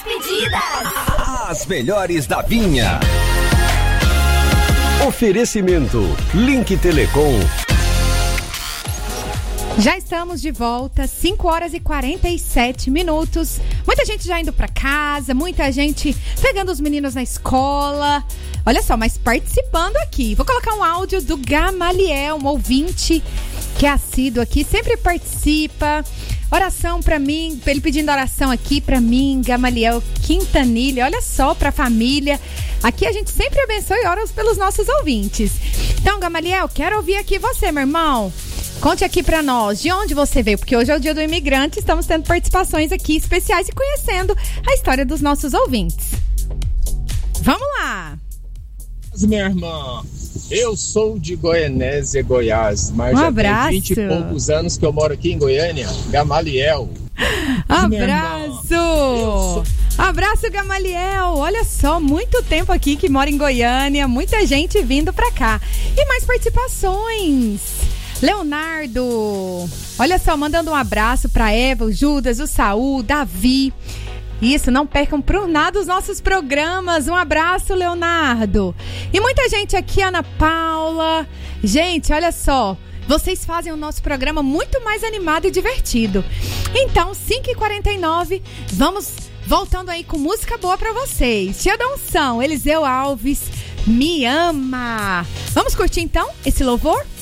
Despedidas. As melhores da Vinha. Oferecimento Link Telecom. Já estamos de volta, 5 horas e 47 minutos. Muita gente já indo pra casa, muita gente pegando os meninos na escola. Olha só, mas participando aqui. Vou colocar um áudio do Gamaliel, um ouvinte que é assíduo aqui, sempre participa. Oração pra mim, ele pedindo oração aqui pra mim, Gamaliel Quintanilha. Olha só, pra família. Aqui a gente sempre abençoa e ora pelos nossos ouvintes. Então, Gamaliel, quero ouvir aqui você, meu irmão. Conte aqui pra nós, de onde você veio, porque hoje é o dia do imigrante, estamos tendo participações aqui especiais e conhecendo a história dos nossos ouvintes. Vamos lá! Minha irmã, eu sou de Goianésia, Goiás, mas já tem 20 e poucos anos que eu moro aqui em Goiânia. Gamaliel. Abraço! Abraço, Gamaliel! Olha só, muito tempo aqui que mora em Goiânia, muita gente vindo pra cá. E mais participações! Leonardo, olha só, mandando um abraço pra Eva, o Judas, o Saul, o Davi. Isso, não percam por nada os nossos programas. Um abraço, Leonardo. E muita gente aqui, Ana Paula. Gente, olha só, vocês fazem o nosso programa muito mais animado e divertido. Então, 5h49, vamos voltando aí com música boa pra vocês. Tia Donção, Eliseu Alves, Me Ama. Vamos curtir então esse louvor?